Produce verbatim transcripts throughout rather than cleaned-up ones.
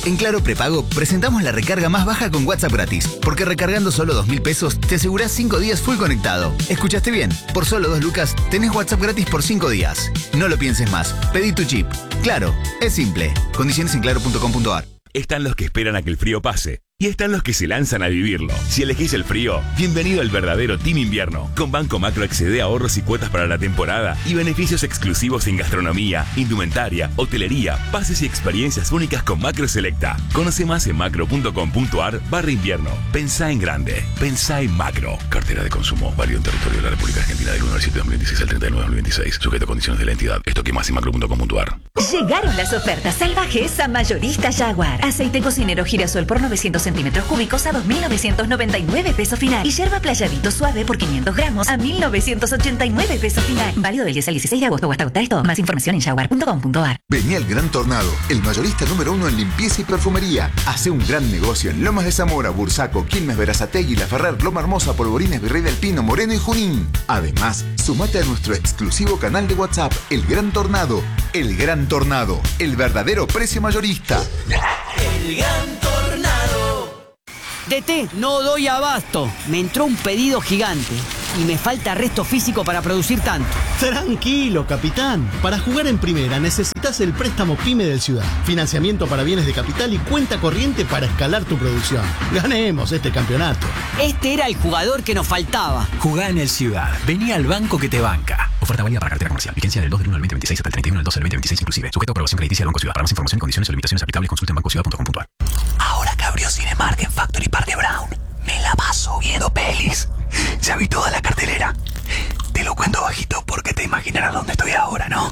En Claro Prepago presentamos la recarga más baja con WhatsApp gratis, porque recargando solo dos mil pesos te asegurás cinco días full conectado. ¿Escuchaste bien? Por solo dos lucas tenés WhatsApp gratis por cinco días. No lo pienses más. Pedí tu chip. Claro, es simple. Condiciones en claro punto com punto a r. Están los que esperan a que el frío pase y están los que se lanzan a vivirlo. Si elegís el frío, bienvenido al verdadero Team Invierno. Con Banco Macro accede a ahorros y cuotas para la temporada y beneficios exclusivos en gastronomía, indumentaria, hotelería, pases y experiencias únicas con Macro Selecta. Conoce más en macro punto com punto a r barra invierno. Pensá en grande. Pensá en Macro. Cartera de consumo. Válido en territorio de la República Argentina del uno al siete de dos mil veintiséis al treinta y nueve de dos mil veintiséis. Sujeto a condiciones de la entidad. Esto que más en macro punto com punto a r. Llegaron las ofertas salvajes a Mayorista Jaguar. Aceite cocinero girasol por novecientos centímetros cúbicos a dos mil novecientos noventa y nueve pesos final. Y yerba playadito suave por quinientos gramos a mil novecientos ochenta y nueve pesos final. Válido del diez al dieciséis de agosto o hasta agotar esto. Más información en jaguar punto com punto a r. Vení al Gran Tornado, el mayorista número uno en limpieza y perfumería. Hace un gran negocio en Lomas de Zamora, Bursaco, Quilmes, Berazategui, La Ferrer, Loma Hermosa, Polvorines, Virrey del Pino, Moreno y Junín. Además, sumate a nuestro exclusivo canal de WhatsApp, El Gran Tornado. El Gran Tornado, el verdadero precio mayorista. El Gran Tornado. D T, no doy abasto. Me entró un pedido gigante y me falta resto físico para producir tanto. Tranquilo, capitán. Para jugar en primera necesitas el préstamo PYME del Ciudad. Financiamiento para bienes de capital y cuenta corriente para escalar tu producción. Ganemos este campeonato. Este era el jugador que nos faltaba. Jugá en el Ciudad. Vení al banco que te banca. Oferta válida para cartera comercial. Vigencia del dos del uno al veinte veintiséis hasta el treinta y uno del doce del veinte veintiséis inclusive. Sujeto a aprobación crediticia del Banco Ciudad. Para más información, condiciones o limitaciones aplicables, consulta en banco ciudad punto com punto a r. Ahora que abrió Cinemark en Factory Park de Brown, me la paso viendo pelis. Ya vi toda la cartelera. Te lo cuento bajito porque te imaginarás dónde estoy ahora, ¿no?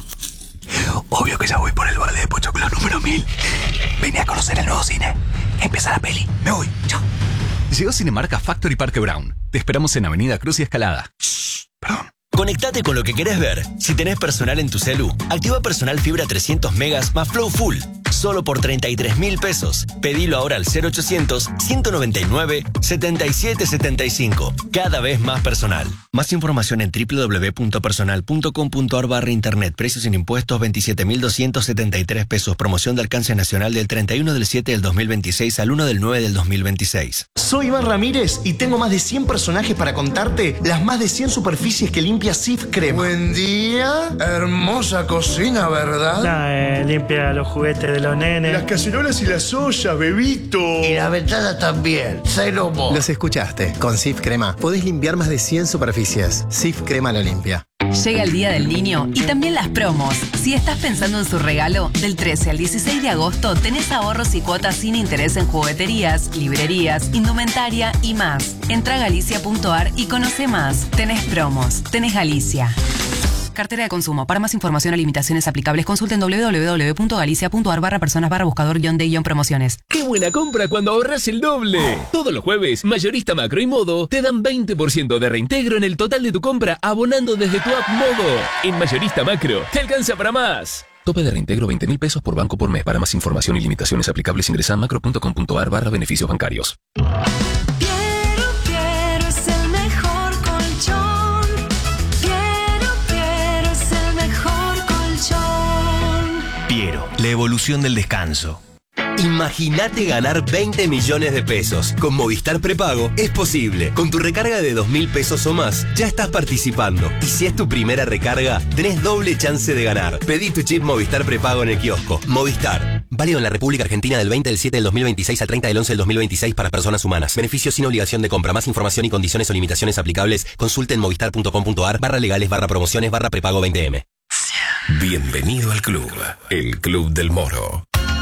Obvio que ya voy por el bar de Pochoclo número mil. Vine a conocer el nuevo cine. Empieza la peli. Me voy. Chao. Llegó Cinemark a Factory Parque Brown. Te esperamos en Avenida Cruz y Escalada. Shh, perdón. Conectate con lo que querés ver. Si tenés personal en tu celu, activa personal fibra trescientos megas más Flow Full. Solo por treinta y tres mil pesos. Pedilo ahora al cero ochocientos, ciento noventa y nueve, setenta y siete setenta y cinco. Cada vez más personal. Más información en doble u doble u doble u punto personal punto com punto a r barra internet. Precios sin impuestos veintisiete mil doscientos setenta y tres pesos. Promoción de alcance nacional del treinta y uno del siete del dos mil veintiséis al uno del nueve del dos mil veintiséis. Soy Iván Ramírez y tengo más de cien personajes para contarte las más de cien superficies que limpia Sif Crema. Buen día. Hermosa cocina, ¿verdad? Nah, eh, limpia los juguetes de los nenes. Las cacerolas y las ollas, bebito. Y la ventana también. Cero mo. Los escuchaste. Con Sif Crema podés limpiar más de cien superficies. Sif Crema lo limpia. Llega el Día del Niño y también las promos. Si estás pensando en su regalo, del trece al dieciséis de agosto tenés ahorros y cuotas sin interés en jugueterías, librerías, indumentaria y más. Entra a galicia punto a r y conoce más. Tenés promos. Tenés Galicia. Cartera de consumo. Para más información o limitaciones aplicables, consulten doble u doble u doble u punto galicia punto a r barra personas barra buscador guión de guión promociones. ¡Qué buena compra cuando ahorras el doble! Todos los jueves, Mayorista Macro y Modo te dan veinte por ciento de reintegro en el total de tu compra abonando desde tu app Modo. En Mayorista Macro, te alcanza para más. Tope de reintegro veinte mil pesos por banco por mes. Para más información y limitaciones aplicables, ingresa a macro punto com punto a r barra beneficios bancarios. Piero, la evolución del descanso. Imagínate ganar veinte millones de pesos. Con Movistar Prepago es posible. Con tu recarga de dos mil pesos o más, ya estás participando. Y si es tu primera recarga, tenés doble chance de ganar. Pedí tu chip Movistar Prepago en el kiosco. Movistar. Válido en la República Argentina del veinte del siete del dos mil veintiséis al treinta del once del dos mil veintiséis para personas humanas. Beneficios sin obligación de compra. Más información y condiciones o limitaciones aplicables, consulte en movistar punto com punto a r barra legales barra promociones barra prepago veinte eme. Bienvenido al club, el Club del Moro.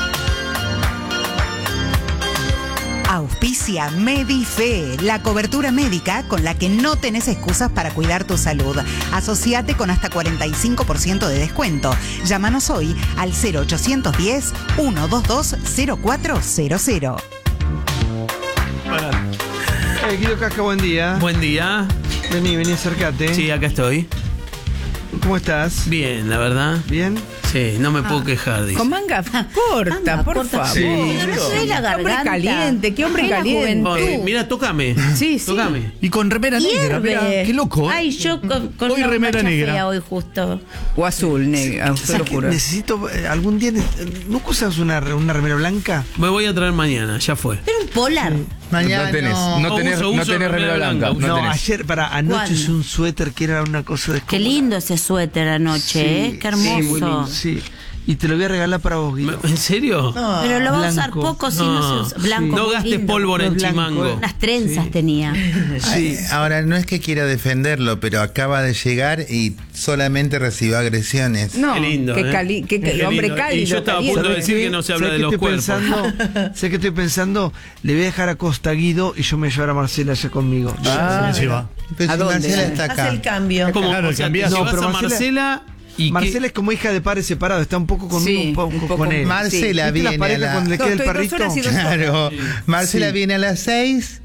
Auspicia Medife, la cobertura médica con la que no tenés excusas para cuidar tu salud. Asociate con hasta cuarenta y cinco por ciento de descuento. Llámanos hoy al cero ochocientos diez, ciento veintidós, cero cuatro cero cero. Eh, Guido Casca, buen día. Buen día. Vení, vení, acércate. Sí, acá estoy. ¿Cómo estás? Bien, la verdad. ¿Bien? Sí, no me puedo quejar, dice. Con manga corta, Manga por corta. favor. Sí. No sé la Qué hombre garganta. caliente, qué hombre Qué la caliente. Oye, mira, tócame. Sí, sí. Tócame. Y con remera negra, Hierve. mirá, qué loco. ¿eh? Ay, yo con, con Hoy una remera bombacha negra. fea hoy justo. O azul, negra, te lo juro. Necesito eh, algún día. ne- ¿Nunca usas una, una remera blanca? Me voy a traer mañana, ya fue. Pero un polar. Mañana no tenés, no tenés, Uso, no uso tenés remera blanca. blanca. No, tenés. ayer, para anoche ¿Cuándo? usé un suéter que era una cosa de. Qué lindo ese suéter anoche, ¿eh? Qué hermoso. Sí, muy lindo, sí. Y te lo voy a regalar para vos, Guido. ¿En serio? No, pero lo vas a usar blanco. poco si no, No, se usa. Blanco. no muy gastes lindo. pólvora en No, blanco, chimango. eh. Unas trenzas tenía. Sí. Ay, ahora, no es que quiera defenderlo, pero acaba de llegar y solamente recibió agresiones. No, Qué lindo, qué, ¿eh? cali qué, Qué hombre lindo. cálido. Y yo estaba a punto de caliente. decir que no se habla ¿Sabés de qué los estoy cuerpos. pensando? ¿Sabés qué estoy pensando? Le voy a dejar a Costa Guido y yo me voy a llevar a Marcela allá conmigo. Ah, se va. Pero ¿A si dónde? Marcela está Haz acá. el cambio. ¿Cómo? Claro, O sea, cambiás. te No, llevas pero a Marcela- Marcela y Marcela que... es como hija de padres separados, está un poco conmigo, Sí, un poco, un poco con él. Marcela ¿Viste viene las a parejas la- cuando le No, queda el estoy dos perrito? horas y dos horas. Claro. Marcela Sí. viene a las seis.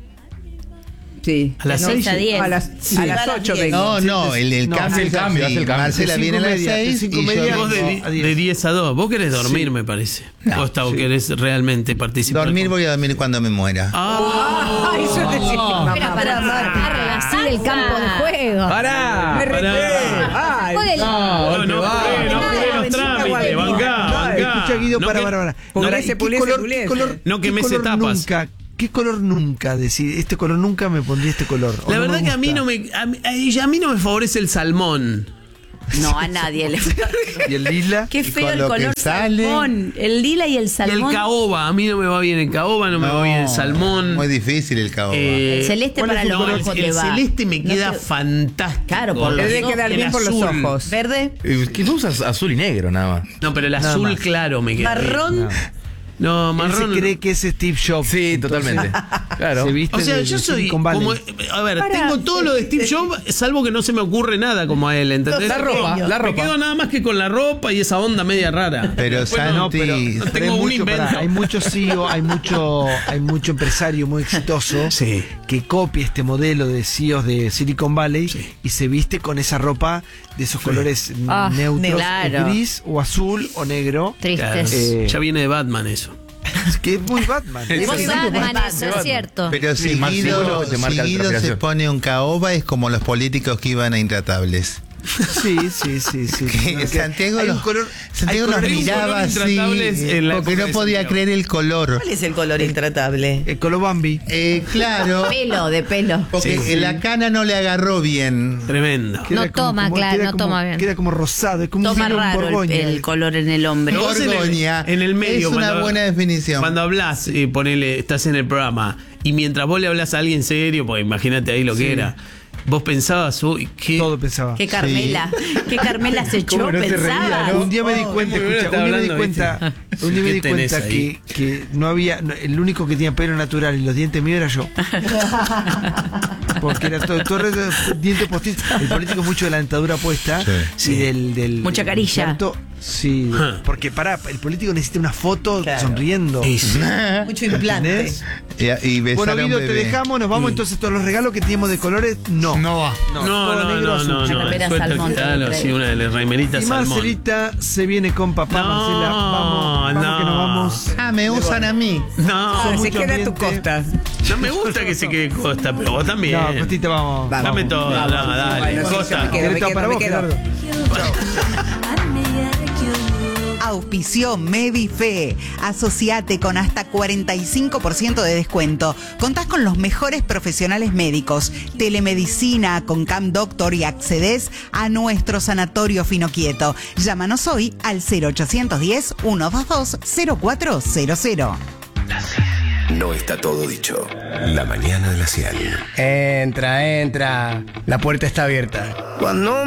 Sí. A las No, seis. a diez. A las, a las ocho vengo. No, no, el, el No, cambio hace es el cambio, así. hace el cambio. Marcela De viene a cinco las media, de seis cinco y yo media. Vos de, No, di- a diez. de diez a dos. Vos querés dormir, Sí. me parece. No, Costa, o sí. querés realmente participar. dormir con- voy a dormir cuando me muera. Ah, Ay, yo decía, mamá, Era para marcar así el campo de juego. ¡Pará! Me reté. Pará. Ay, Juegue el- no, no, no, apuré, no apuré los trámites. Bancá, bancá. Escucha, Guido, No para, que- para, para. no Para, que- ¿y ¿Qué puliese, color, puliese. qué color, No qué quemés color etapas. nunca? ¿Qué color nunca? Decir, este color nunca me pondría este color. o La no verdad me que a mí gusta. no me a mí, a mí no me favorece el salmón. No, a nadie le ¿Y el lila? Qué Y feo con el lo que color sale. salmón. El lila y el Y el salmón. caoba, a mí no me va bien el caoba, no me va bien el salmón. Muy difícil el caoba. Eh, El celeste ¿cuál es para tu los color? ojos el, te el va. celeste me No queda te- fantástico. Claro, por los Debe ojos. quedar El bien por los azul. ojos. Verde. Eh, ¿Qué no usas azul y negro nada más? No, pero el Nada azul más. claro me queda bien. Marrón. No, Él marrón. se cree que es Steve Jobs. Sí, entonces, totalmente. Claro. Se viste O sea, de- yo de soy Silicon Valley. como. A ver, Pará. tengo todo lo de Steve Jobs, salvo que no se me ocurre nada como a él, ¿entendés? La ropa, Me la ropa. quedo nada más que con la ropa y esa onda media rara. Pero Después Santi, no, pero no Pero tengo hay un mucho, invento. pará, hay mucho C E O, hay mucho, hay mucho empresario muy exitoso Sí. que copia este modelo de C E Os de Silicon Valley y se viste con esa ropa de esos colores Ah, neutros, claro. gris o azul o negro. Tristes. Claro. Eh, Ya viene de Batman eso. Que es muy Batman. Es Vos Sí, sabés, sí, man, eso es cierto. Pero Sí, si Guido, Guido, te marca si la Guido se transpiración. pone un caoba es como los políticos que iban a Intratables. Sí, sí, sí, sí. Que No, que Santiago, hay un los- color, Santiago hay nos colores- miraba color así intratables eh, en la porque época no de podía Santiago. creer el color. ¿Cuál es el color intratable? el color Bambi. Eh, claro, Pelo, de pelo. porque Sí, sí. la cana no le agarró bien. Tremendo. Que era No toma, claro, queda no como- toma bien. Queda como rosado, es como Toma un vino raro el, Borgoña. el color en el hombre. Pero vos en el- Borgoña. En el medio. Es una cuando- buena definición. Cuando hablas, eh, ponele, estás en el programa, y mientras vos le hablas a alguien serio, pues imagínate ahí lo que Sí. era. Vos pensabas, uy, ¿qué? Todo pensaba. Que Carmela, que Carmela se echó, ¿Cómo no se pensaba. reía, no? Un día me di Oh, cuenta, muy bien, escucha, está un día me di hablando, cuenta, ¿viste? un día me ¿Qué di tenés cuenta ahí? que, que no había, no, el único que tenía pelo natural y los dientes míos era yo. Porque era todo, todo el diente postizo. El político es mucho de la dentadura puesta Sí. y del, del Mucha carilla. injerto. Sí, porque pará, el político necesita una foto Claro. sonriendo. Y sí. Mucho implante. ¿Entendés? Y, y besar Bueno, a un Guido, te bebé. dejamos, nos vamos entonces todos los regalos que teníamos de colores, no. No va. No, todo no, negro, no, azul. no, Una no. remera El suéter, salmón, claro, te lo sí, traigo. una de las remeritas Y salmón. Marcelita se viene con papá, No, Marcela. Vamos, vamos no. que nos vamos. Ah, me usan a mí. No, Ah, se mucho queda a tu ambiente. costa. no me gusta que se quede Costa, pero vos también. No, Costita, vamos. Vamos. Dame todo, Vamos. no, dale. Bueno, sí, Costa. yo me quedo, me Directo quedo, para me vos, quedo. Gerardo. Auspició Medife. Asociate con hasta cuarenta y cinco por ciento de descuento. Contás con los mejores profesionales médicos, telemedicina con Cam Doctor y accedes a nuestro sanatorio Finoquieto. Llámanos hoy al cero ochocientos diez, ciento veintidós, cero cuatro cero cero. No está todo dicho. La mañana de la Ciel. Entra, entra. La puerta está abierta. Cuando